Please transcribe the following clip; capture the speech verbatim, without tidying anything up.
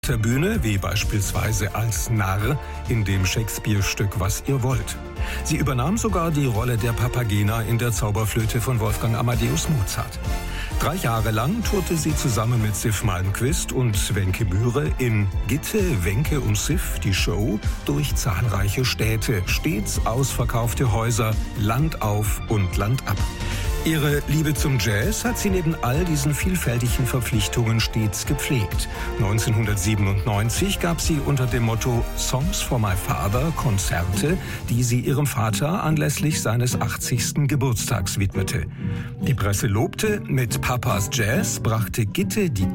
der Bühne, wie beispielsweise als Narr in dem Shakespeare-Stück Was ihr wollt. Sie übernahm sogar die Rolle der Papagena in der Zauberflöte von Wolfgang Amadeus Mozart. Drei Jahre lang tourte sie zusammen mit Siw Malmkvist und Wencke Myhre in Gitte, Wencke und Siw, die Show, durch zahlreiche Städte, stets ausverkaufte Häuser, Land auf und Land ab. Ihre Liebe zum Jazz hat sie neben all diesen vielfältigen Verpflichtungen stets gepflegt. neunzehnhundertsiebenundneunzig gab sie unter dem Motto Songs for my Father Konzerte, die sie ihrem Vater anlässlich seines achtzigsten Geburtstags widmete. Die Presse lobte, mit Papas Jazz brachte Gitte die